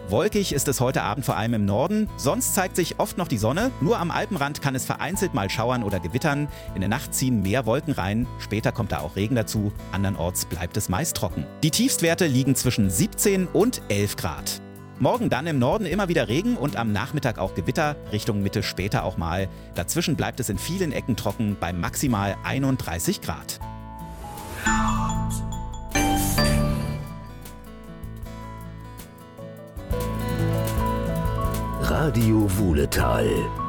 Wolkig ist es heute Abend vor allem im Norden. Sonst zeigt sich oft noch die Sonne. Nur am Alpenrand kann es vereinzelt mal schauern oder gewittern. In der Nacht ziehen mehr Wolken rein. Später kommt da auch Regen dazu. Andernorts bleibt es meist trocken. Die Tiefstwerte liegen zwischen 17 und 11 Grad. Morgen dann im Norden immer wieder Regen und am Nachmittag auch Gewitter. Richtung Mitte später auch mal. Dazwischen bleibt es in vielen Ecken trocken bei maximal 31 Grad. Radio Wuhletal